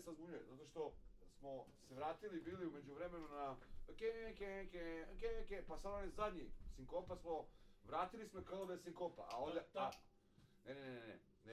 sad zbunjuje? Zato što smo se vratili, bili umeđu vremenu na pa sad onaj zadnji sinkopa smo, vratili smo kao da je sinkopa, a onda, ne,